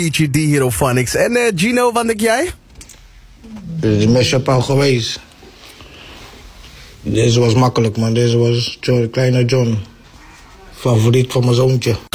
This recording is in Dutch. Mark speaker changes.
Speaker 1: The Herophonics. En Gino, wat denk jij?
Speaker 2: Dit is mashup al geweest. Deze was makkelijk, man. Deze was Kleine John. Favoriet van mijn zoontje.